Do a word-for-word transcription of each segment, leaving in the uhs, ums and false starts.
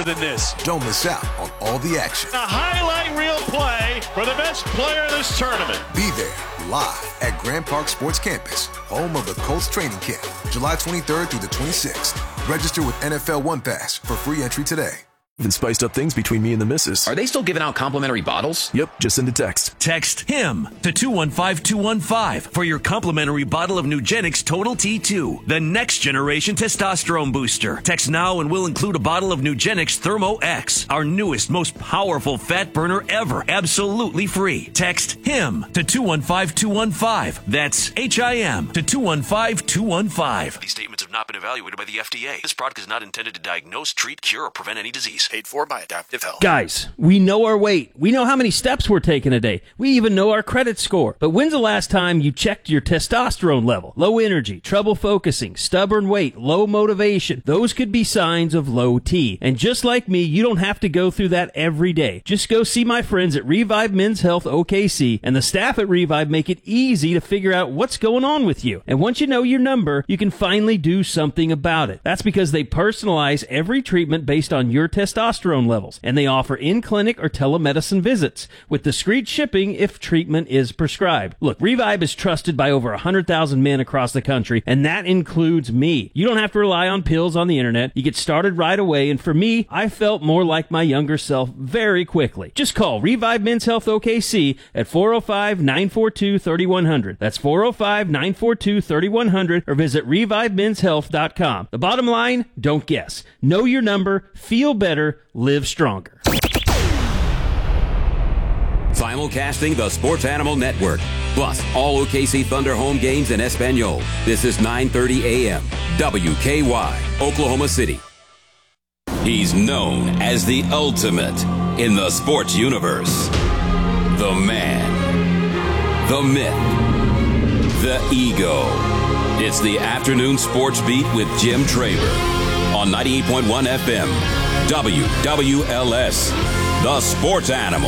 than this. Don't miss out on all the action. A highlight reel play for the best player of this tournament. Be there live at Grand Park Sports Campus, home of the Colts training camp, July twenty-third through the twenty-sixth. Register with N F L One Pass for free entry today. Even spiced up things between me and the missus. Are they still giving out complimentary bottles? Yep, just send a text. Text HIM to two one five two one five for your complimentary bottle of Nugenix Total T two, the next generation testosterone booster. Text now and we'll include a bottle of Nugenix Thermo X, our newest, most powerful fat burner ever, absolutely free. Text HIM to two one five two one five. That's H I M to two one five two one five. These statements have not been evaluated by the F D A. This product is not intended to diagnose, treat, cure, or prevent any disease. Paid for by Adaptive Health. Guys, we know our weight. We know how many steps we're taking a day. We even know our credit score. But when's the last time you checked your testosterone level? Low energy, trouble focusing, stubborn weight, low motivation. Those could be signs of low T. And just like me, you don't have to go through that every day. Just go see my friends at Revive Men's Health O K C, and the staff at Revive make it easy to figure out what's going on with you. And once you know your number, you can finally do something about it. That's because they personalize every treatment based on your testosterone testosterone levels, and they offer in-clinic or telemedicine visits with discreet shipping if treatment is prescribed. Look, Revive is trusted by over one hundred thousand men across the country, and that includes me. You don't have to rely on pills on the internet. You get started right away, and for me, I felt more like my younger self very quickly. Just call Revive Men's Health O K C at four oh five, nine four two, three one zero zero. That's four oh five, nine four two, three one zero zero, or visit revive men's health dot com. The bottom line, don't guess. Know your number, feel better, live stronger. Simulcasting the Sports Animal Network, plus all O K C Thunder home games in Espanol. This is nine thirty a.m. W K Y, Oklahoma City. He's known as the ultimate in the sports universe. The man, the myth, the ego. It's the Afternoon Sports Beat with Jim Traver on ninety-eight point one F M. W W L S, the Sports Animal.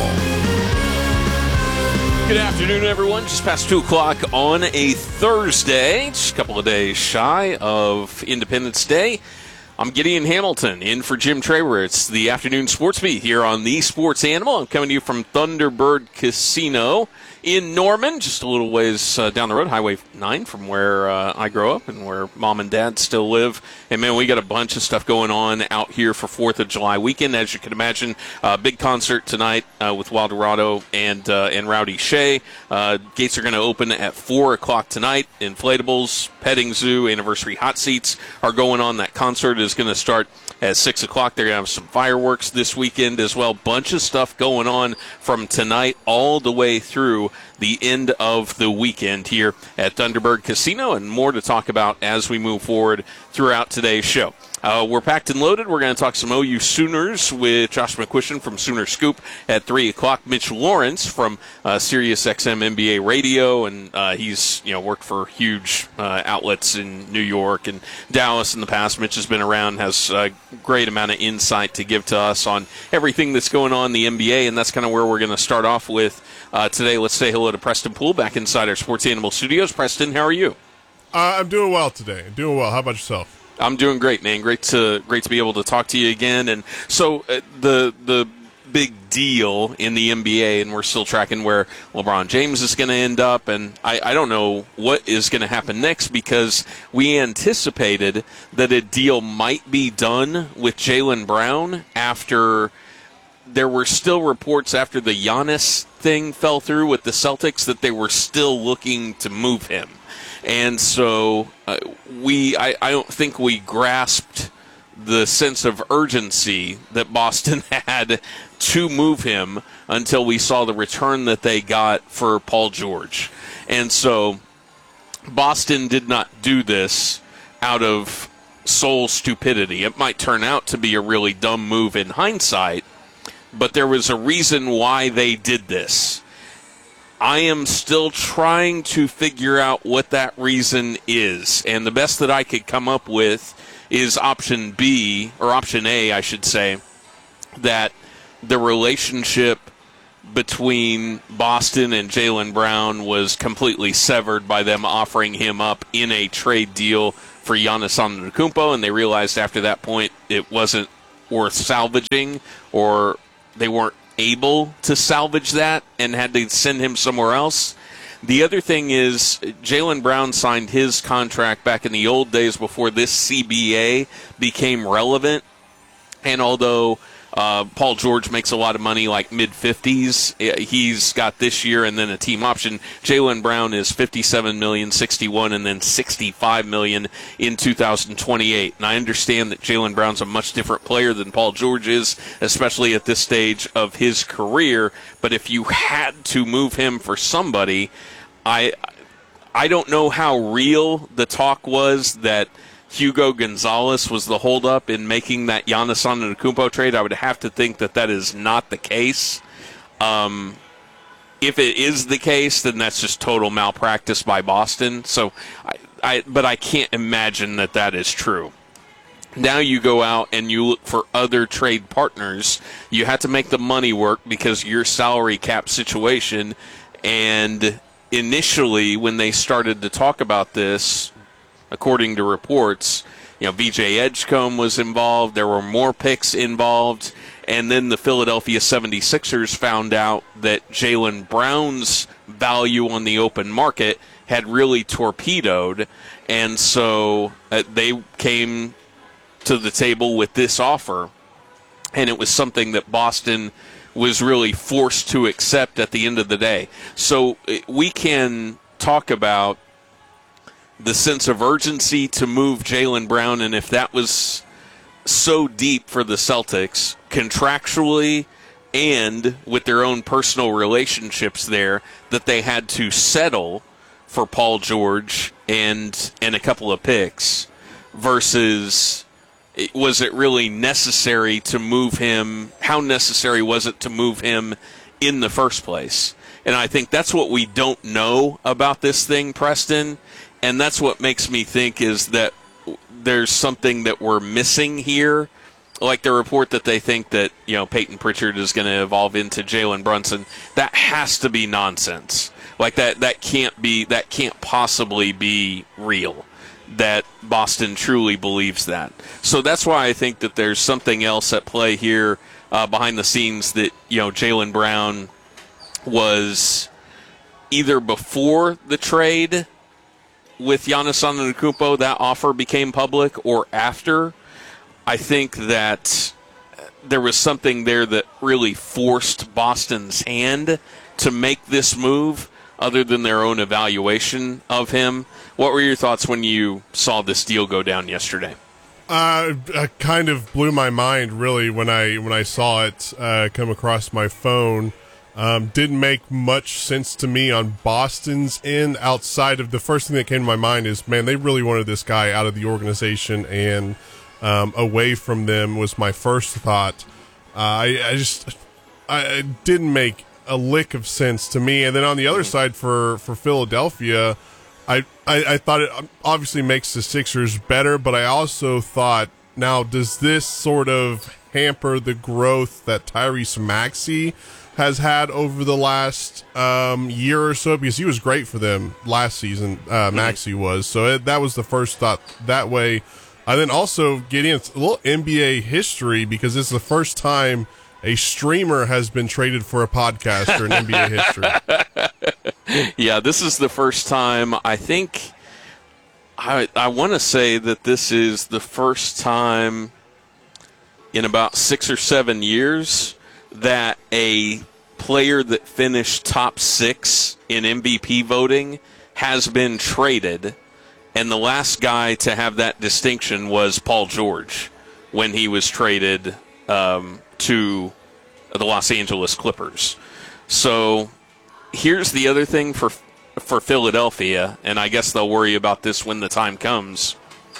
Good afternoon, everyone. Just past two o'clock on a Thursday. Just a couple of days shy of Independence Day. I'm Gideon Hamilton, in for Jim Traver. It's the Afternoon Sports Beat here on the Sports Animal. I'm coming to you from Thunderbird Casino in Norman, just a little ways uh, down the road, Highway nine from where uh, I grow up and where Mom and Dad still live. And, man, we got a bunch of stuff going on out here for fourth of July weekend. As you can imagine, a uh, big concert tonight uh, with Wildorado and uh, and Rowdy Shea. Uh, gates are going to open at four o'clock tonight. Inflatables, petting zoo, anniversary hot seats are going on. That concert is going to start at six o'clock. They're going to have some fireworks this weekend as well. Bunch of stuff going on from tonight all the way through the end of the weekend here at Thunderbird Casino, and more to talk about as we move forward throughout today's show. Uh, we're packed and loaded. We're going to talk some O U Sooners with Josh McCuistion from Sooner Scoop at three o'clock. Mitch Lawrence from uh, Sirius X M N B A Radio, and uh, he's you know worked for huge uh, outlets in New York and Dallas in the past. Mitch has been around, has a great amount of insight to give to us on everything that's going on in the N B A, and that's kind of where we're going to start off with uh, today. Let's say hello to Preston Poole back inside our Sports Animal Studios. Preston, how are you? Uh, I'm doing well today. Doing well. How about yourself? I'm doing great, man. Great to great to be able to talk to you again. And so uh, the the big deal in the N B A, and we're still tracking where LeBron James is going to end up, and I, I don't know what is going to happen next, because we anticipated that a deal might be done with Jaylen Brown after there were still reports after the Giannis thing fell through with the Celtics that they were still looking to move him. And so uh, we, I, I don't think we grasped the sense of urgency that Boston had to move him until we saw the return that they got for Paul George. And so Boston did not do this out of sole stupidity. It might turn out to be a really dumb move in hindsight, but there was a reason why they did this. I am still trying to figure out what that reason is, and the best that I could come up with is option B, or option A, I should say, that the relationship between Boston and Jaylen Brown was completely severed by them offering him up in a trade deal for Giannis Antetokounmpo, and they realized after that point it wasn't worth salvaging, or they weren't able to salvage that and had to send him somewhere else. The other thing is Jaylen Brown signed his contract back in the old days before this C B A became relevant. And although uh, Paul George makes a lot of money, like mid-fifties, he's got this year and then a team option. Jaylen Brown is fifty-seven million dollars, sixty-one, and then sixty-five million dollars in two thousand twenty-eight. And I understand that Jaylen Brown's a much different player than Paul George is, especially at this stage of his career. But if you had to move him for somebody, I I don't know how real the talk was that Hugo Gonzalez was the holdup in making that Giannis Antetokounmpo trade. I would have to think that that is not the case. Um, if it is the case, then that's just total malpractice by Boston. So, I, I, but I can't imagine that that is true. Now you go out and you look for other trade partners. You have to make the money work because of your salary cap situation. And initially, when they started to talk about this, according to reports, you know, V J Edgecombe was involved. There were more picks involved. And then the Philadelphia seventy-sixers found out that Jaylen Brown's value on the open market had really torpedoed. And so uh, they came to the table with this offer. And it was something that Boston was really forced to accept at the end of the day. So we can talk about the sense of urgency to move Jaylen Brown, and if that was so deep for the Celtics, contractually and with their own personal relationships there, that they had to settle for Paul George and and a couple of picks, versus was it really necessary to move him? How necessary was it to move him in the first place? And I think that's what we don't know about this thing, Preston. And that's what makes me think is that there's something that we're missing here. Like the report that they think that, you know, Peyton Pritchard is going to evolve into Jalen Brunson. That has to be nonsense. Like that, that can't be, that can't possibly be real. That Boston truly believes that. So that's why I think that there's something else at play here uh, behind the scenes, that, you know, Jaylen Brown was either before the trade with Giannis Antetokounmpo, that offer became public, or after. I think that there was something there that really forced Boston's hand to make this move, other than their own evaluation of him. What were your thoughts when you saw this deal go down yesterday? Uh, it kind of blew my mind, really, when I when I saw it uh, come across my phone. Um, didn't make much sense to me on Boston's end, outside of the first thing that came to my mind is, man, they really wanted this guy out of the organization and um, away from them was my first thought. Uh, I, I just, I, it didn't make a lick of sense to me. And then on the other side for, for Philadelphia, I, I, I thought it obviously makes the Sixers better, but I also thought, now, does this sort of hamper the growth that Tyrese Maxey has had over the last um, year or so? Because he was great for them last season, uh, Maxey was. So it, that was the first thought that way. And then also getting a little N B A history, because it's the first time a streamer has been traded for a podcaster in N B A history. Yeah, this is the first time. I think I, I want to say that this is the first time in about six or seven years that a player that finished top six in M V P voting has been traded. And the last guy to have that distinction was Paul George when he was traded um, to the Los Angeles Clippers. So here's the other thing for for Philadelphia, and I guess they'll worry about this when the time comes,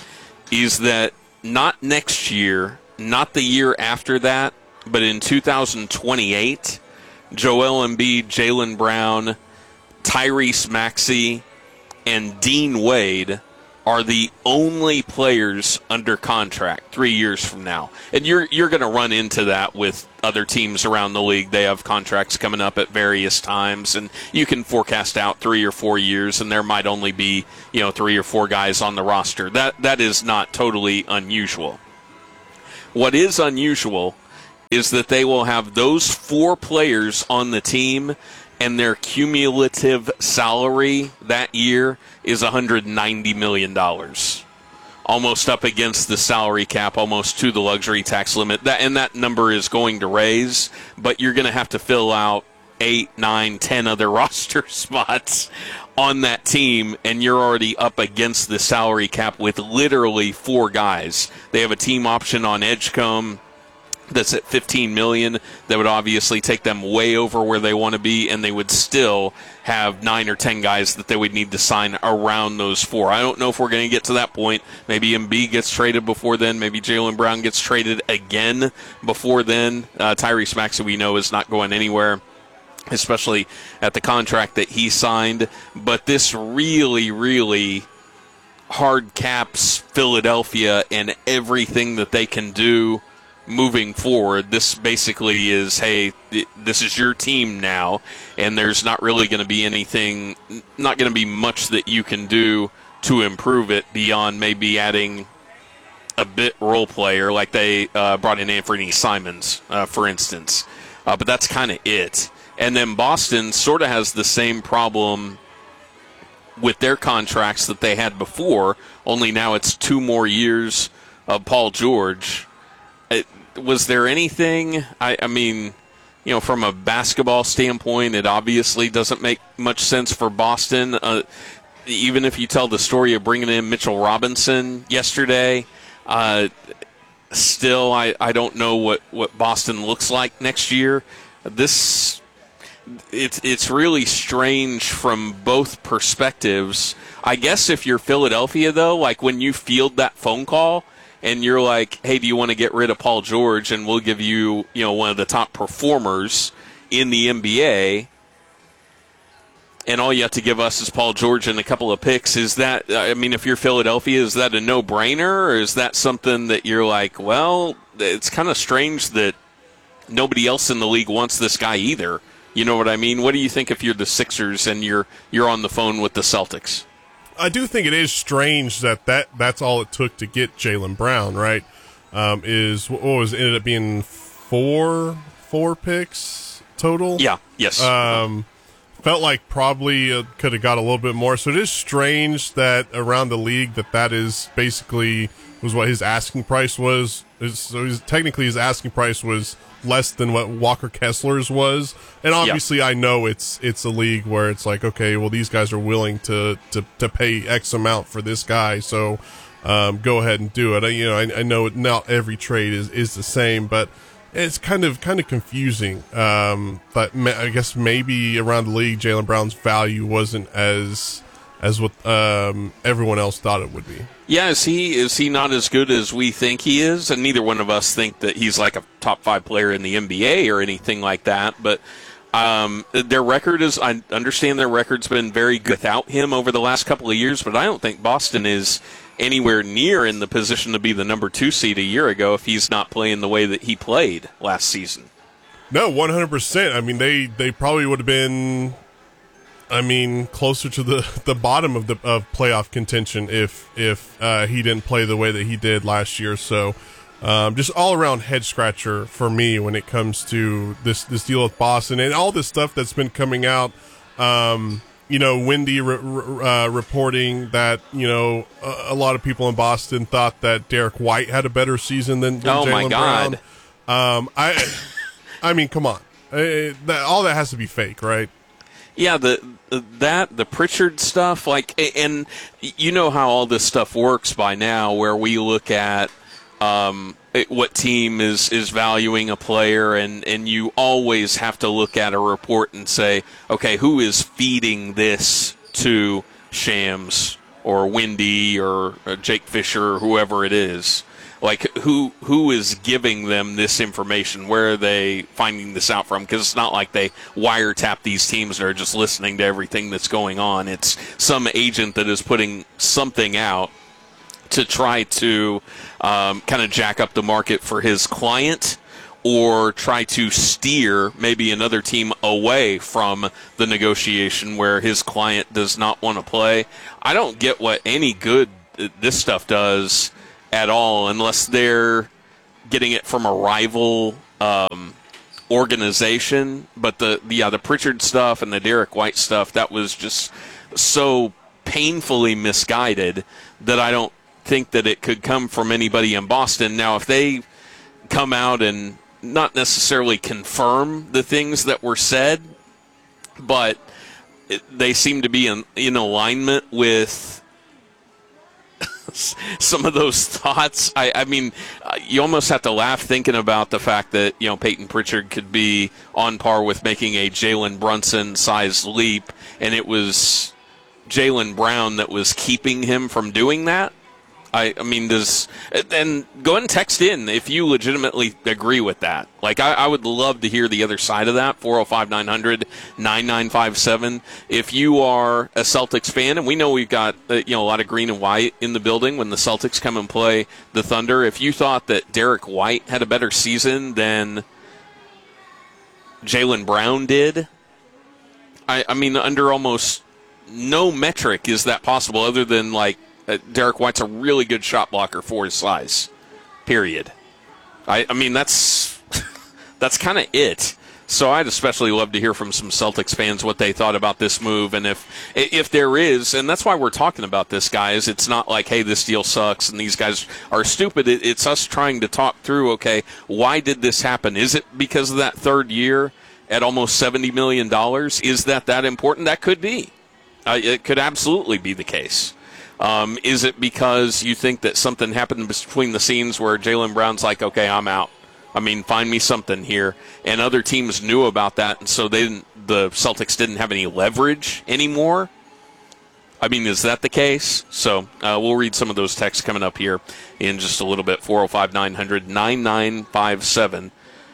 is that not next year, not the year after that, but in two thousand twenty-eight, Joel Embiid, Jaylen Brown, Tyrese Maxey, and Dean Wade are the only players under contract three years from now. And you're you're going to run into that with other teams around the league. They have contracts coming up at various times, and you can forecast out three or four years, and there might only be, you know, three or four guys on the roster. That that is not totally unusual. What is unusual is that they will have those four players on the team, and their cumulative salary that year is one hundred ninety million dollars. Almost up against the salary cap, almost to the luxury tax limit. That and that number is going to raise, but you're going to have to fill out eight, nine, ten other roster spots on that team, and you're already up against the salary cap with literally four guys. They have a team option on Edgecombe that's at fifteen million dollars. That would obviously take them way over where they want to be, and they would still have nine or ten guys that they would need to sign around those four. I don't know if we're going to get to that point. Maybe Embiid gets traded before then. Maybe Jaylen Brown gets traded again before then. Uh, Tyrese Maxey, we know, is not going anywhere, especially at the contract that he signed. But this really, really hard caps Philadelphia and everything that they can do moving forward. This basically is, hey, this is your team now, and there's not really going to be anything, not going to be much that you can do to improve it beyond maybe adding a bit role player, like they uh, brought in Anthony Simons, uh, for instance. Uh, but that's kind of it. And then Boston sort of has the same problem with their contracts that they had before, only now it's two more years of Paul George. It, was there anything, I, I mean, you know, from a basketball standpoint, it obviously doesn't make much sense for Boston. Uh, even if you tell the story of bringing in Mitchell Robinson yesterday, uh, still I, I don't know what, what Boston looks like next year. This, it's, it's really strange from both perspectives. I guess if you're Philadelphia, though, like when you field that phone call, and you're like, hey, do you want to get rid of Paul George, and we'll give you, you know, one of the top performers in the N B A, and all you have to give us is Paul George and a couple of picks. Is that, I mean, if you're Philadelphia, is that a no-brainer, or is that something that you're like, well, it's kind of strange that nobody else in the league wants this guy either? You know what I mean? What do you think if you're the Sixers and you're you're on the phone with the Celtics? I do think it is strange that, that that's all it took to get Jaylen Brown, right? Um, is what was it, ended up being four four picks total? Yeah, yes. Um, felt like probably uh, could have got a little bit more. So it is strange that around the league that that is basically was what his asking price was. So his, technically his asking price was less than what Walker Kessler's was. And obviously, yeah. I know it's it's a league where it's like, okay, well, these guys are willing to to, to pay X amount for this guy, so um, go ahead and do it. I, you know, I, I know not every trade is, is the same, but it's kind of kind of confusing. Um, but I guess maybe around the league, Jaylen Brown's value wasn't as as what um, everyone else thought it would be. Yeah, is he is he not as good as we think he is? And neither one of us think that he's like a top five player in the N B A or anything like that. But um, their record is, I understand their record's been very good without him over the last couple of years, but I don't think Boston is anywhere near in the position to be the number two seed a year ago if he's not playing the way that he played last season. No, one hundred percent. I mean, they, they probably would have been, I mean, closer to the, the bottom of the of playoff contention if if uh, he didn't play the way that he did last year. So, um, just all around head scratcher for me when it comes to this this deal with Boston and all this stuff that's been coming out. Um, you know, Wendy re- re- uh, reporting that you know a, a lot of people in Boston thought that Derek White had a better season than, than oh Jaylen my God. Brown. Um, I I mean, come on, uh, that, all that has to be fake, right? Yeah, the that the Pritchard stuff, like, and you know how all this stuff works by now, where we look at um, what team is, is valuing a player, and, and you always have to look at a report and say, okay, who is feeding this to Shams or Wendy or, or Jake Fisher or whoever it is? Like, who who is giving them this information? Where are they finding this out from? Because it's not like they wiretap these teams that are just listening to everything that's going on. It's some agent that is putting something out to try to um, kind of jack up the market for his client or try to steer maybe another team away from the negotiation where his client does not want to play. I don't get what any good this stuff does at all, unless they're getting it from a rival um, organization, but the yeah the Pritchard stuff and the Derek White stuff, that was just so painfully misguided that I don't think that it could come from anybody in Boston. Now, if they come out and not necessarily confirm the things that were said, but it, they seem to be in, in alignment with some of those thoughts. I, I mean, uh, you almost have to laugh thinking about the fact that, you know, Peyton Pritchard could be on par with making a Jalen Brunson-sized leap, and it was Jaylen Brown that was keeping him from doing that. I, I mean, does and go ahead and text in if you legitimately agree with that. Like, I, I would love to hear the other side of that. four oh five, nine hundred, nine nine five seven. If you are a Celtics fan, and we know we've got uh, you know a lot of green and white in the building when the Celtics come and play the Thunder. If you thought that Derek White had a better season than Jaylen Brown did, I, I mean, under almost no metric is that possible other than like. Uh, Derek White's a really good shot blocker for his size, period. I, I mean, that's that's kind of it. So I'd especially love to hear from some Celtics fans what they thought about this move, and if if there is, and that's why we're talking about this, guys. It's not like, hey, this deal sucks and these guys are stupid. It, it's us trying to talk through, okay, why did this happen? Is it because of that third year at almost seventy million dollars? Is that that important? That could be. Uh, it could absolutely be the case. Um, is it because you think that something happened between the scenes where Jaylen Brown's like, okay, I'm out. I mean, find me something here. And other teams knew about that, and so they didn't, the Celtics didn't have any leverage anymore? I mean, is that the case? So uh, we'll read some of those texts coming up here in just a little bit. four oh five, nine hundred, nine nine five seven.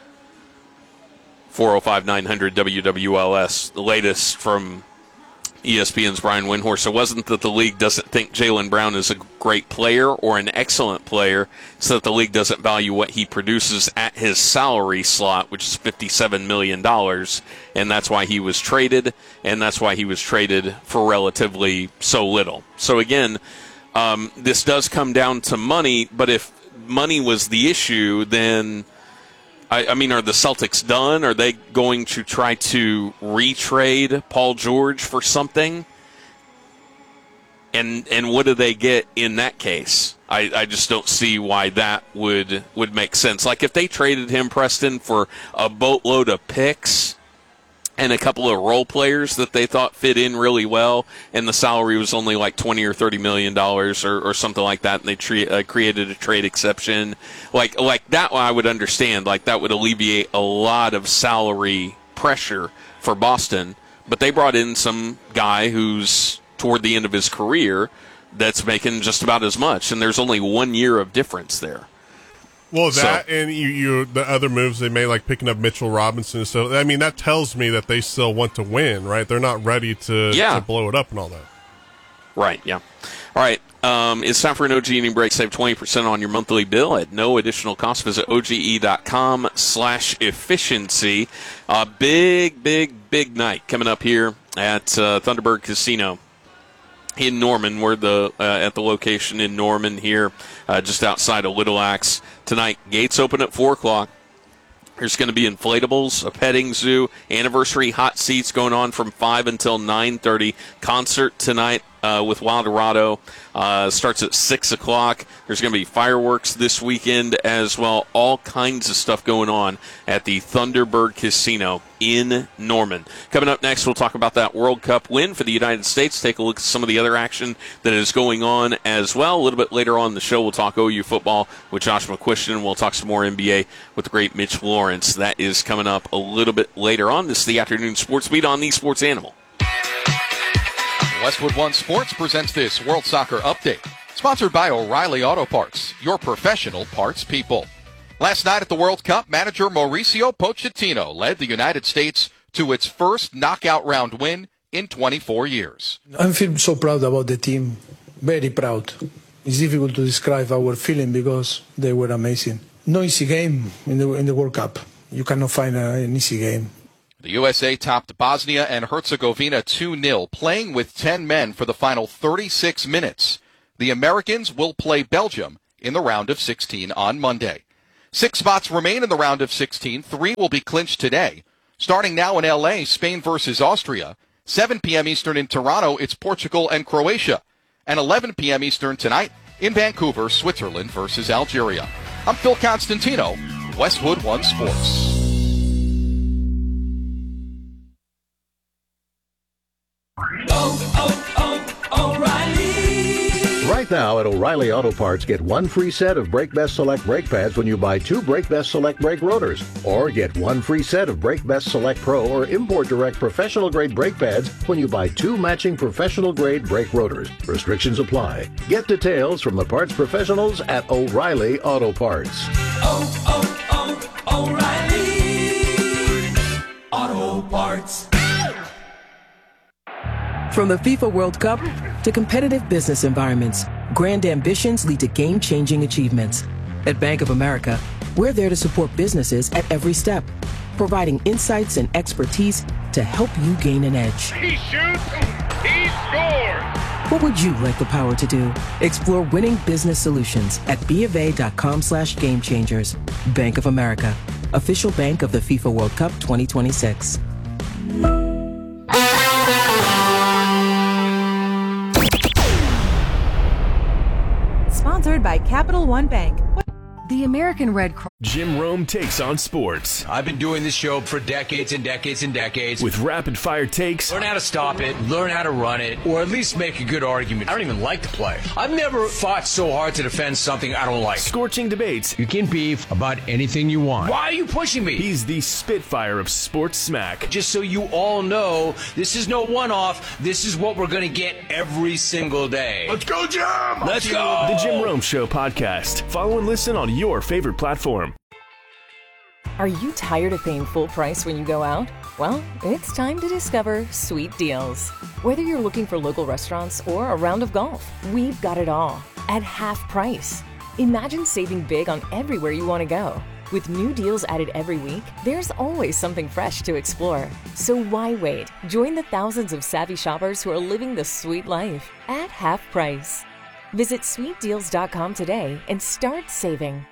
four oh five, nine hundred, W W L S. The latest from E S P N's Brian Windhorst. It wasn't that the league doesn't think Jaylen Brown is a great player or an excellent player. It's that the league doesn't value what he produces at his salary slot, which is fifty-seven million dollars, and that's why he was traded, and that's why he was traded for relatively so little. So again, um, this does come down to money, but if money was the issue, then I, I mean, are the Celtics done? Are they going to try to retrade Paul George for something? And and what do they get in that case? I, I just don't see why that would would make sense. Like if they traded him, Preston, for a boatload of picks and a couple of role players that they thought fit in really well, and the salary was only like twenty or thirty million dollars or, or something like that, and they tre- uh, created a trade exception, like like that one I would understand. Like that would alleviate a lot of salary pressure for Boston. But they brought in some guy who's toward the end of his career that's making just about as much, and there's only one year of difference there. Well, that so, and you, you, the other moves they made, like picking up Mitchell Robinson and stuff. I mean, that tells me that they still want to win, right? They're not ready to, yeah. to blow it up and all that. Right, yeah. All right, um, it's time for an O G E break. Save twenty percent on your monthly bill at no additional cost. Visit O G E dot com slash efficiency. Uh, big, big, big night coming up here at uh, Thunderbird Casino in Norman. We're the uh, at the location in Norman here, uh, just outside of Little Axe. Tonight, gates open at four o'clock. There's going to be inflatables, a petting zoo, anniversary hot seats going on from five until nine thirty. Concert tonight uh, with Wildorado uh, starts at six o'clock. There's going to be fireworks this weekend as well. All kinds of stuff going on at the Thunderbird Casino in Norman. Coming up next, we'll talk about that World Cup win for the United States. Take a look at some of the other action that is going on as well. A little bit later on in the show, we'll talk O U football with Josh McCuistion. We'll talk some more N B A with the great Mitch Lawrence. That is coming up a little bit later on. This is the Afternoon Sports Beat on the Sports Animal. Westwood One Sports presents this World Soccer Update, sponsored by O'Reilly Auto Parts, your professional parts people. Last night at the World Cup, manager Mauricio Pochettino led the United States to its first knockout round win in twenty-four years. I feel so proud about the team, very proud. It's difficult to describe our feeling because they were amazing. No easy game in the, in the World Cup. You cannot find a, an easy game. The U S A topped Bosnia and Herzegovina two nil, playing with ten men for the final thirty-six minutes. The Americans will play Belgium in the round of sixteen on Monday. Six spots remain in the round of sixteen. Three will be clinched today. Starting now in L A, Spain versus Austria. seven p.m. Eastern in Toronto, it's Portugal and Croatia. And eleven p.m. Eastern tonight in Vancouver, Switzerland versus Algeria. I'm Phil Constantino, Westwood One Sports. Oh, oh, oh, O'Reilly! Right now at O'Reilly Auto Parts, get one free set of Brake Best Select brake pads when you buy two Brake Best Select brake rotors. Or get one free set of Brake Best Select Pro or Import Direct professional grade brake pads when you buy two matching professional grade brake rotors. Restrictions apply. Get details from the parts professionals at O'Reilly Auto Parts. Oh, oh, oh, O'Reilly! Auto Parts. From the FIFA World Cup to competitive business environments, grand ambitions lead to game-changing achievements. At Bank of America, we're there to support businesses at every step, providing insights and expertise to help you gain an edge. He shoots, he scores! What would you like the power to do? Explore winning business solutions at bofa.com slash game changers. Bank of America, official bank of the FIFA World Cup twenty twenty-six. Sponsored by Capital One Bank. The American Red Cross. Jim Rome takes on sports. I've been doing this show for decades and decades and decades. With rapid fire takes. Learn how to stop it, learn how to run it, or at least make a good argument. I don't even like to play. I've never fought so hard to defend something I don't like. Scorching debates. You can beef about anything you want. Why are you pushing me? He's the Spitfire of sports smack. Just so you all know, this is no one-off. This is what we're going to get every single day. Let's go, Jim! Let's go! The Jim Rome Show podcast. Follow and listen on your favorite platform. Are you tired of paying full price when you go out? Well, it's time to discover Sweet Deals. Whether you're looking for local restaurants or a round of golf, we've got it all at half price. Imagine saving big on everywhere you want to go. With new deals added every week, there's always something fresh to explore. So why wait? Join the thousands of savvy shoppers who are living the sweet life at half price. Visit sweet deals dot com today and start saving.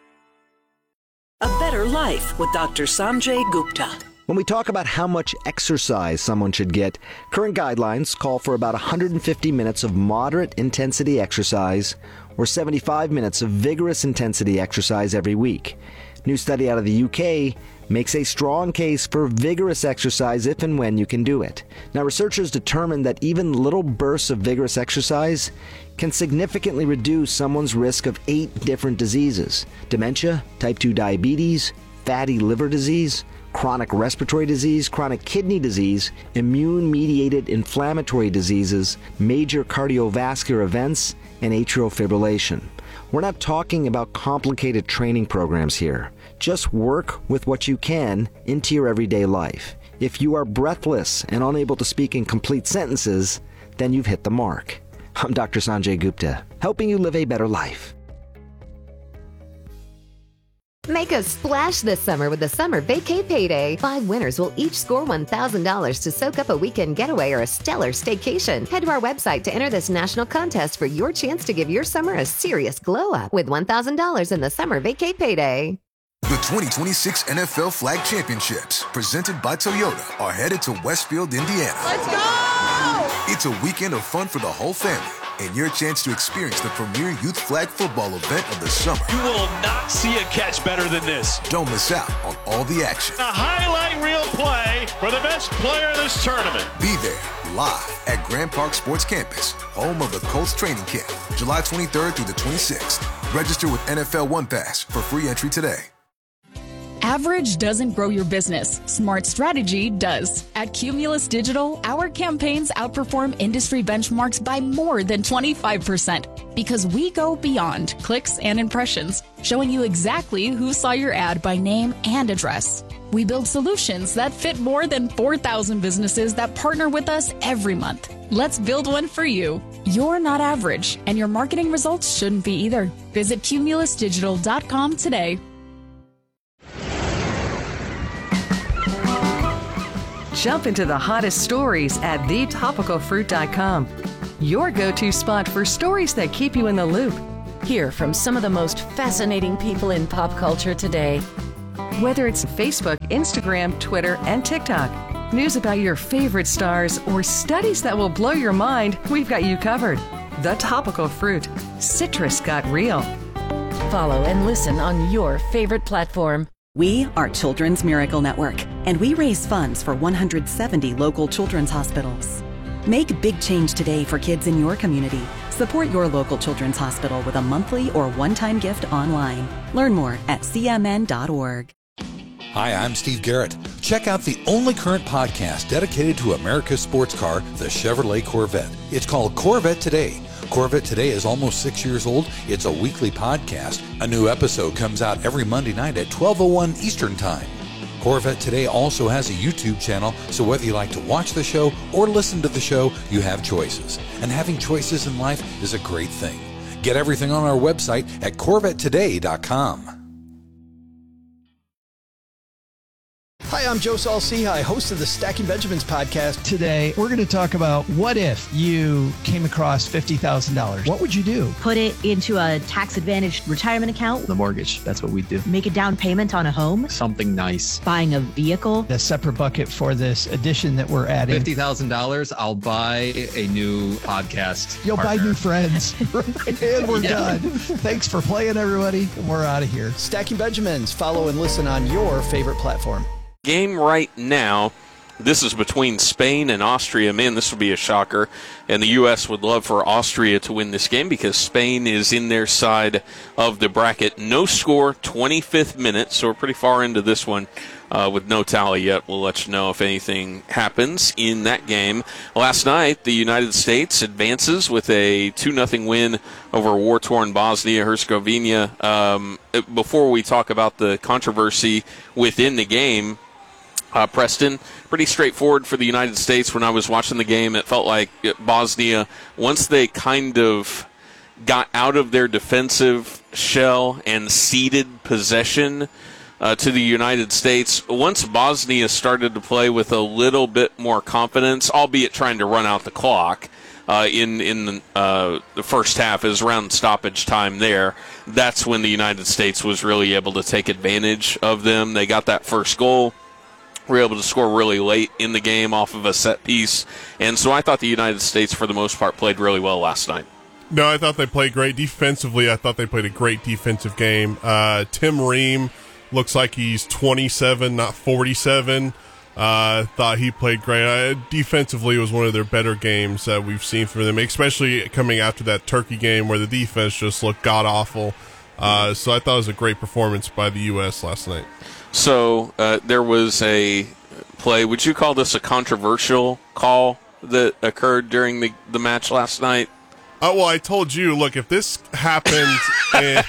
A better life with Doctor Sanjay Gupta. When we talk about how much exercise someone should get, current guidelines call for about one hundred fifty minutes of moderate intensity exercise or seventy-five minutes of vigorous intensity exercise every week. New study out of the U K makes a strong case for vigorous exercise if and when you can do it. Now, researchers determined that even little bursts of vigorous exercise can significantly reduce someone's risk of eight different diseases: dementia, type two diabetes, fatty liver disease, chronic respiratory disease, chronic kidney disease, immune-mediated inflammatory diseases, major cardiovascular events, and atrial fibrillation. We're not talking about complicated training programs here. Just work with what you can into your everyday life. If you are breathless and unable to speak in complete sentences, then you've hit the mark. I'm Doctor Sanjay Gupta, helping you live a better life. Make a splash this summer with the Summer Vacay Payday. Five winners will each score one thousand dollars to soak up a weekend getaway or a stellar staycation. Head to our website to enter this national contest for your chance to give your summer a serious glow up with one thousand dollars in the Summer Vacay Payday. The twenty twenty-six N F L Flag Championships, presented by Toyota, are headed to Westfield, Indiana. Let's go! It's a weekend of fun for the whole family and your chance to experience the premier youth flag football event of the summer. You will not see a catch better than this. Don't miss out on all the action. A highlight reel play for the best player in this tournament. Be there live at Grand Park Sports Campus, home of the Colts training camp, July twenty-third through the twenty-sixth. Register with N F L One Pass for free entry today. Average doesn't grow your business. Smart strategy does. At Cumulus Digital, our campaigns outperform industry benchmarks by more than twenty-five percent because we go beyond clicks and impressions, showing you exactly who saw your ad by name and address. We build solutions that fit more than four thousand businesses that partner with us every month. Let's build one for you. You're not average, and your marketing results shouldn't be either. Visit cumulus digital dot com today. Jump into the hottest stories at the topical fruit dot com. Your go-to spot for stories that keep you in the loop. Hear from some of the most fascinating people in pop culture today. Whether it's Facebook, Instagram, Twitter, and TikTok, news about your favorite stars, or studies that will blow your mind, we've got you covered. The Topical Fruit. Citrus got real. Follow and listen on your favorite platform. We are Children's Miracle Network, and we raise funds for one hundred seventy local children's hospitals. Make a big change today for kids in your community. Support your local children's hospital with a monthly or one-time gift online. Learn more at c m n dot org. Hi, I'm Steve Garrett. Check out the only current podcast dedicated to America's sports car, the Chevrolet Corvette. It's called Corvette Today. Corvette Today is almost six years old. It's a weekly podcast. A new episode comes out every Monday night at twelve oh one Eastern Time. Corvette Today also has a YouTube channel, so whether you like to watch the show or listen to the show, you have choices. And having choices in life is a great thing. Get everything on our website at corvette today dot com. Hi, I'm Joe Saul-Sehy, host of the Stacking Benjamins podcast. Today, we're going to talk about what if you came across fifty thousand dollars. What would you do? Put it into a tax-advantaged retirement account. The mortgage, that's what we do. Make a down payment on a home. Something nice. Buying a vehicle. A separate bucket for this addition that we're adding. fifty thousand dollars, I'll buy a new podcast You'll partner. buy new friends. And we're Yeah. done. Thanks for playing, everybody. We're out of here. Stacking Benjamins. Follow and listen on your favorite platform. Game right now, this is between Spain and Austria. Man, this would be a shocker. And the U S would love for Austria to win this game because Spain is in their side of the bracket. No score, twenty-fifth minute, so we're pretty far into this one uh, with no tally yet. We'll let you know if anything happens in that game. Last night, the United States advances with a two nothing win over war-torn Bosnia-Herzegovina. Um, before we talk about the controversy within the game, Uh, Preston, pretty straightforward for the United States. When I was watching the game, it felt like Bosnia, once they kind of got out of their defensive shell and ceded possession uh, to the United States, once Bosnia started to play with a little bit more confidence, albeit trying to run out the clock uh, in, in the, uh, the first half, is around stoppage time there, that's when the United States was really able to take advantage of them. They got that first goal. Were able to score really late in the game off of a set piece. And so I thought the United States, for the most part, played really well last night. No, I thought they played great defensively. I thought they played a great defensive game. Uh, Tim Ream looks like he's twenty-seven, not forty-seven. Uh, thought he played great. Uh, defensively, it was one of their better games that we've seen from them, especially coming after that Turkey game where the defense just looked god-awful. Uh, so I thought it was a great performance by the U S last night. So uh, there was a play. Would you call this a controversial call that occurred during the, the match last night? Oh, well, I told you, look, if this happened, in,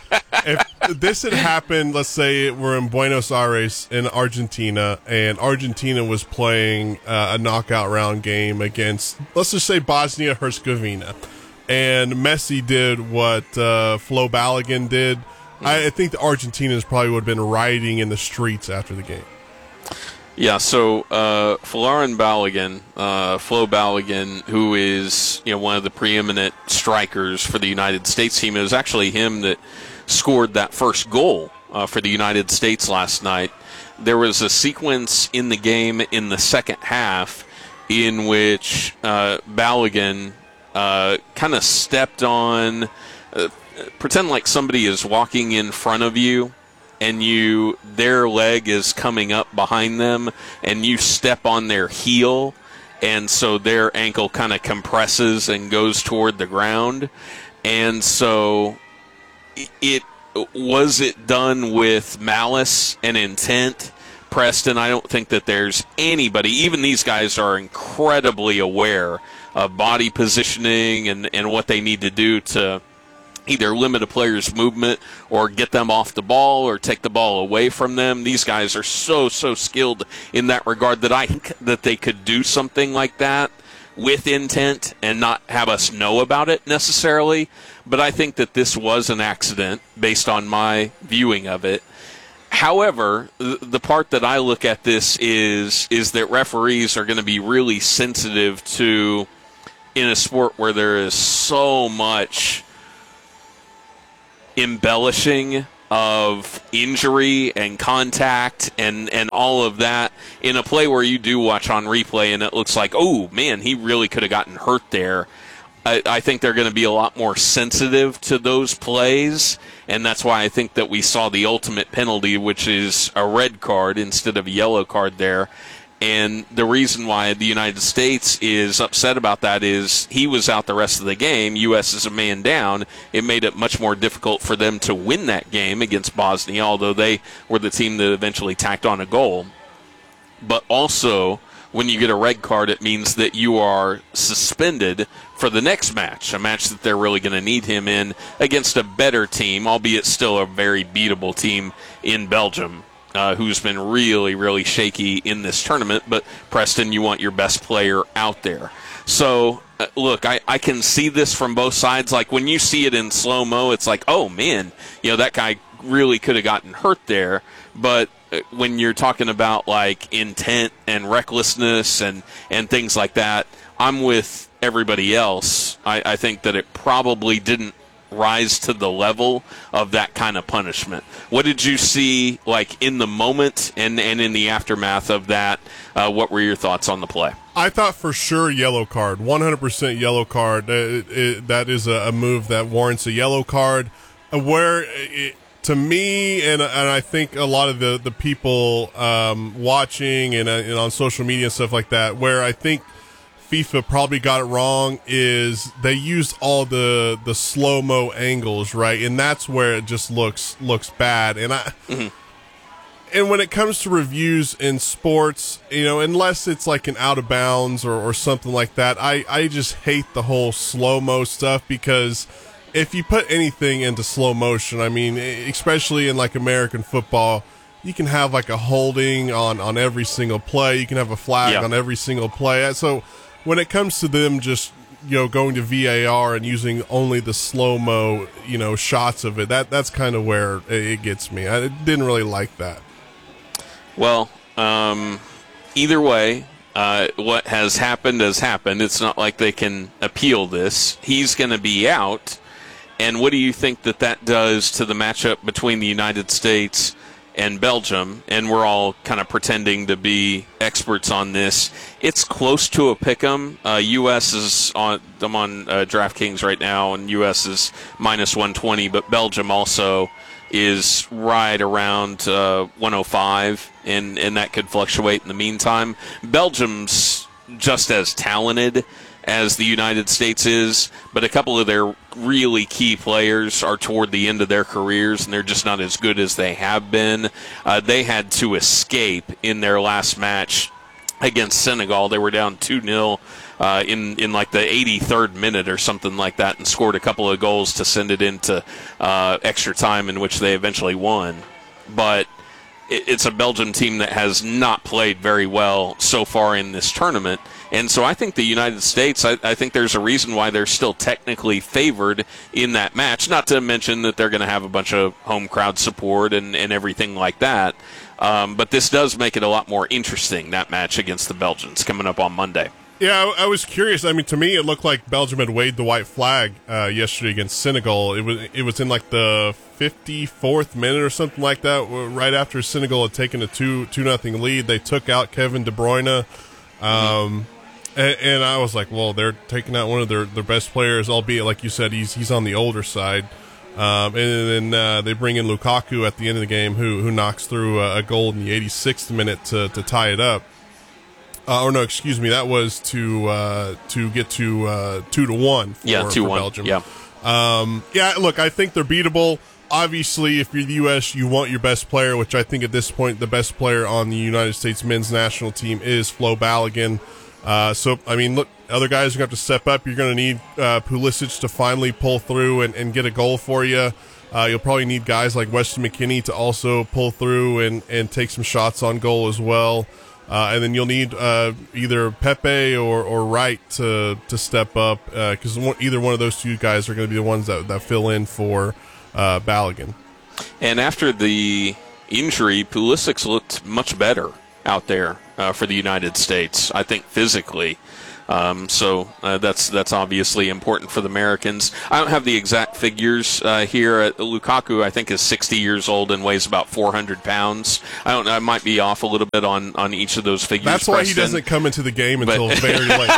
if this had happened, let's say we're in Buenos Aires in Argentina, and Argentina was playing uh, a knockout round game against, let's just say, Bosnia-Herzegovina, and Messi did what uh, Flo Balogun did, I, I think the Argentinians probably would have been rioting in the streets after the game. Yeah, so uh, Florin Balogun, uh, Flo Balogun, who is you know one of the preeminent strikers for the United States team, it was actually him that scored that first goal uh, for the United States last night. There was a sequence in the game in the second half in which uh, Balogun uh, kind of stepped on... Uh, pretend like somebody is walking in front of you and you their leg is coming up behind them and you step on their heel, and so their ankle kind of compresses and goes toward the ground. And so it was it done with malice and intent, Preston? I don't think that there's anybody, even these guys are incredibly aware of body positioning and, and what they need to do to either limit a player's movement or get them off the ball or take the ball away from them. These guys are so, so skilled in that regard that I think that they could do something like that with intent and not have us know about it necessarily. But I think that this was an accident based on my viewing of it. However, the part that I look at this is is that referees are going to be really sensitive to, in a sport where there is so much embellishing of injury and contact and, and all of that in a play where you do watch on replay and it looks like, oh, man, he really could have gotten hurt there. I, I think they're going to be a lot more sensitive to those plays, and that's why I think that we saw the ultimate penalty, which is a red card instead of a yellow card there. And the reason why the United States is upset about that is he was out the rest of the game. U S is a man down. It made it much more difficult for them to win that game against Bosnia, although they were the team that eventually tacked on a goal. But also, when you get a red card, it means that you are suspended for the next match, a match that they're really going to need him in against a better team, albeit still a very beatable team in Belgium. Uh, who's been really, really shaky in this tournament. But, Preston, you want your best player out there. So, uh, look, I, I can see this from both sides. Like, when you see it in slow-mo, it's like, oh, man, you know, that guy really could have gotten hurt there. But uh, when you're talking about, like, intent and recklessness and, and things like that, I'm with everybody else. I, I think that it probably didn't rise to the level of that kind of punishment. What did you see, like, in the moment and, and in the aftermath of that? Uh, what were your thoughts on the play? I thought for sure yellow card, one hundred percent yellow card. It, it, that is a, a move that warrants a yellow card. Uh, where, it, to me, and, and I think a lot of the, the people um, watching and, uh, and on social media and stuff like that, where I think FIFA probably got it wrong is they used all the the slow-mo angles, right? And that's where it just looks looks bad. And I mm-hmm. and when it comes to reviews in sports, you know, unless it's like an out of bounds or, or something like that, I, I just hate the whole slow-mo stuff, because if you put anything into slow motion, I mean, especially in like American football, you can have like a holding on, on every single play. You can have a flag yeah. on every single play. So when it comes to them just, you know, going to V A R and using only the slow-mo, you know, shots of it, that that's kind of where it gets me. I didn't really like that. Well, um, either way, uh, what has happened has happened. It's not like they can appeal this. He's going to be out. And what do you think that that does to the matchup between the United States and Belgium? And we're all kind of pretending to be experts on this. It's close to a pick'em. Uh, U S is on. I'm on uh, DraftKings right now, and U S is minus one twenty. But Belgium also is right around uh, one oh five, and and that could fluctuate in the meantime. Belgium's just as talented as the United States is, but a couple of their really key players are toward the end of their careers, and they're just not as good as they have been. Uh, they had to escape in their last match against Senegal. They were down two nil uh, in, in like the eighty-third minute or something like that, and scored a couple of goals to send it into uh, extra time, in which they eventually won. But it's a Belgium team that has not played very well so far in this tournament. And so I think the United States, I, I think there's a reason why they're still technically favored in that match, not to mention that they're going to have a bunch of home crowd support and, and everything like that. Um, but this does make it a lot more interesting, that match against the Belgians coming up on Monday. Yeah, I, I was curious. I mean, to me, it looked like Belgium had waved the white flag uh, yesterday against Senegal. It was it was in like the fifty-fourth minute or something like that, right after Senegal had taken a two two nothing lead. They took out Kevin De Bruyne. Um, mm-hmm. and, and I was like, well, they're taking out one of their, their best players, albeit, like you said, he's he's on the older side. Um, and then uh, they bring in Lukaku at the end of the game, who who knocks through a, a goal in the eighty-sixth minute to, to tie it up. Uh, or no, excuse me, that was to uh, to get to uh, two to one. For, yeah, two for one. Belgium. Yeah, um, yeah. Look, I think they're beatable. Obviously, if you're the U S, you want your best player, which I think at this point the best player on the United States men's national team is Flo Balogun. Uh, so, I mean, look, other guys are going to have to step up. You're going to need uh, Pulisic to finally pull through and, and get a goal for you. Uh, you'll probably need guys like Weston McKennie to also pull through and, and take some shots on goal as well. Uh, and then you'll need uh, either Pepe or, or Wright to to step up, because uh, either one of those two guys are going to be the ones that, that fill in for uh, Balogun. And after the injury, Pulisic looked much better out there uh, for the United States, I think, physically. Um, so uh, that's that's obviously important for the Americans. I don't have the exact figures uh, here. Uh, Lukaku, I think, is sixty years old and weighs about four hundred pounds. I don't know. I might be off a little bit on, on each of those figures. That's why Preston. he doesn't come into the game until But- very late.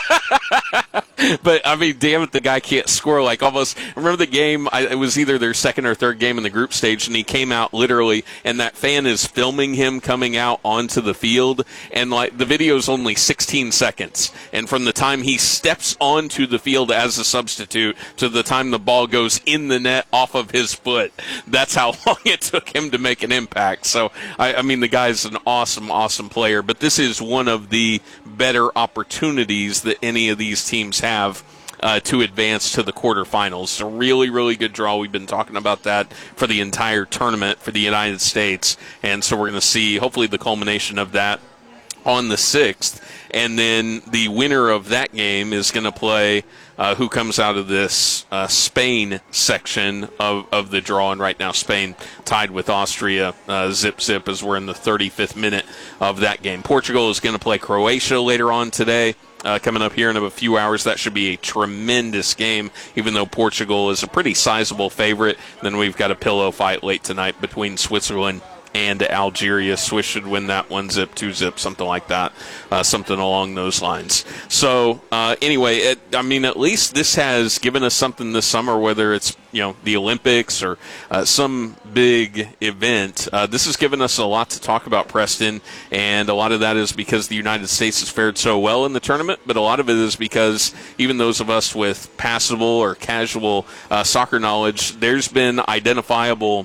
But, I mean, damn it, the guy can't score. Like, almost, remember the game, I, it was either their second or third game in the group stage, and he came out literally, and that fan is filming him coming out onto the field, and, like, the video's only sixteen seconds. And from the time he steps onto the field as a substitute to the time the ball goes in the net off of his foot, that's how long it took him to make an impact. So, I, I mean, the guy's an awesome, awesome player, but this is one of the better opportunities that any of these teams have uh, to advance to the quarterfinals. It's a really, really good draw. We've been talking about that for the entire tournament for the United States, and so we're going to see hopefully the culmination of that on the sixth, and then the winner of that game is going to play uh, who comes out of this uh, Spain section of, of the draw, and right now Spain tied with Austria, uh, zip zip, as we're in the thirty-fifth minute of that game. Portugal is going to play Croatia later on today. Uh, coming up here in a few hours. That should be a tremendous game, even though Portugal is a pretty sizable favorite. Then we've got a pillow fight late tonight between Switzerland and Algeria. Swiss should win that one zip, two zip, something like that, uh, something along those lines. So uh, anyway, it, I mean, at least this has given us something this summer, whether it's you know the Olympics or uh, some big event. Uh, this has given us a lot to talk about, Preston, and a lot of that is because the United States has fared so well in the tournament, but a lot of it is because even those of us with passable or casual uh, soccer knowledge, there's been identifiable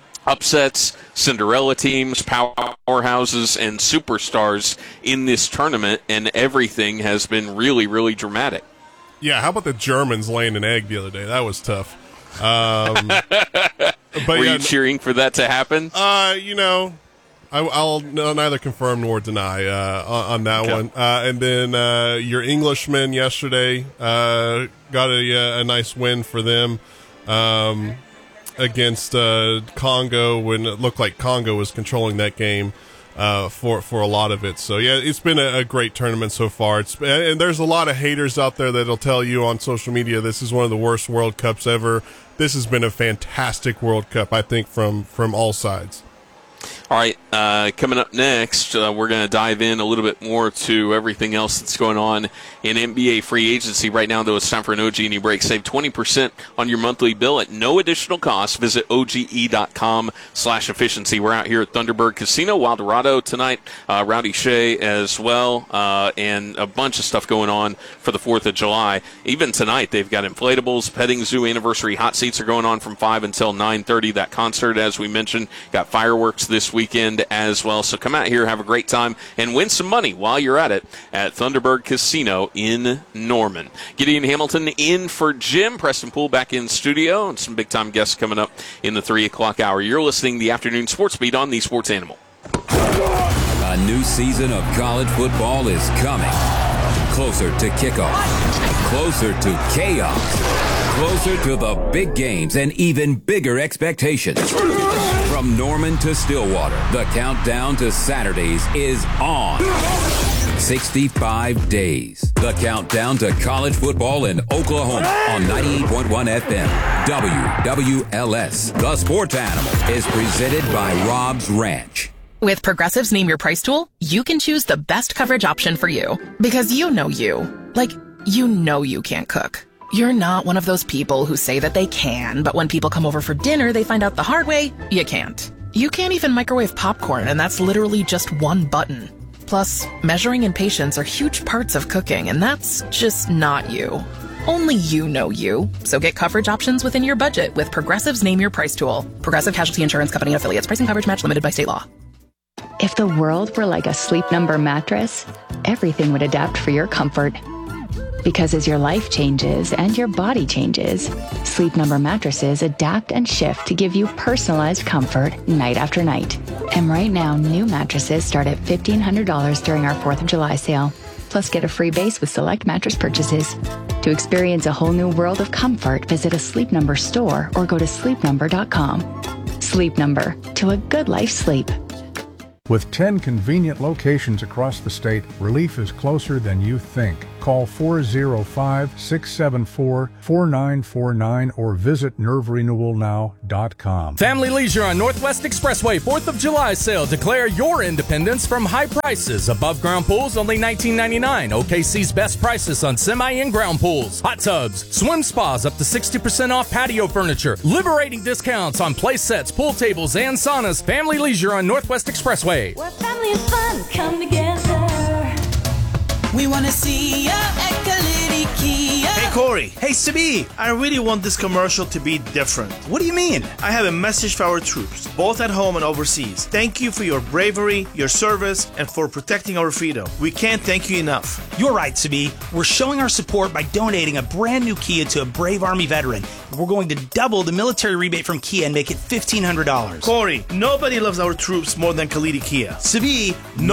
upsets, Cinderella teams, powerhouses, and superstars in this tournament, and everything has been really, really dramatic. Yeah, how about the Germans laying an egg the other day? That was tough. Um, but Were yeah, you cheering for that to happen? Uh, you know, I, I'll neither confirm nor deny uh, on, on that Okay. one. Uh, and then uh, your Englishmen yesterday uh, got a, a nice win for them. Um, against uh, Congo when it looked like Congo was controlling that game uh, for for a lot of it. So yeah, it's been a, a great tournament so far. It's and there's a lot of haters out there that'll tell you on social media this is one of the worst World Cups ever. This has been a fantastic World Cup, I think, from from all sides. All right, uh, coming up next, uh, we're going to dive in a little bit more to everything else that's going on in N B A free agency. Right now, though, it's time for an O G and E break. Save twenty percent on your monthly bill at no additional cost. Visit O G E dot com slash efficiency. We're out here at Thunderbird Casino, Wildorado tonight. Uh, Rowdy Shea as well, uh, and a bunch of stuff going on for the fourth of July. Even tonight, they've got inflatables. Petting Zoo anniversary hot seats are going on from five until nine thirty. That concert, as we mentioned, got fireworks this weekend as well. So come out here, have a great time, and win some money while you're at it at Thunderbird Casino in Norman. Gideon Hamilton in for Jim. Preston Poole back in studio, and some big-time guests coming up in the three o'clock hour. You're listening to the Afternoon Sports Beat on the Sports Animal. A new season of college football is coming. Closer to kickoff. Closer to chaos. Closer to the big games and even bigger expectations. From Norman to Stillwater, the countdown to Saturdays is on. sixty-five days. The countdown to college football in Oklahoma on ninety-eight point one F M. W W L S. The Sports Animal is presented by Rob's Ranch. With Progressive's Name Your Price tool, you can choose the best coverage option for you. Because you know you. Like, you know you can't cook. You're not one of those people who say that they can, but when people come over for dinner, they find out the hard way, you can't. You can't even microwave popcorn, and that's literally just one button. Plus, measuring and patience are huge parts of cooking, and that's just not you. Only you know you. So get coverage options within your budget with Progressive's Name Your Price tool. Progressive Casualty Insurance Company and affiliates. Price and coverage match limited by state law. If the world were like a Sleep Number mattress, everything would adapt for your comfort. Because as your life changes and your body changes, Sleep Number mattresses adapt and shift to give you personalized comfort night after night. And right now, new mattresses start at fifteen hundred dollars during our fourth of July sale. Plus, get a free base with select mattress purchases. To experience a whole new world of comfort, visit a Sleep Number store or go to sleep number dot com. Sleep Number, to a good life sleep. With ten convenient locations across the state, relief is closer than you think. Call four oh five, six seven four, four nine four nine or visit nerve renewal now dot com. Family Leisure on Northwest Expressway fourth of July sale. Declare your independence from high prices. Above ground pools only nineteen ninety-nine. O K C's best prices on semi and ground pools. Hot tubs, swim spas up to sixty percent off patio furniture. Liberating discounts on play sets, pool tables, and saunas. Family Leisure on Northwest Expressway. Where family and fun come together. We want to see ya at Kalidi Kia. Hey Corey. Hey Sabi. I really want this commercial to be different. What do you mean? I have a message for our troops, both at home and overseas. Thank you for your bravery, your service, and for protecting our freedom. We can't thank you enough. You're right, Sabi. We're showing our support by donating a brand new Kia to a brave Army veteran. We're going to double the military rebate from Kia and make it fifteen hundred dollars. Corey, nobody loves our troops more than Kalidi Kia. Sabi, no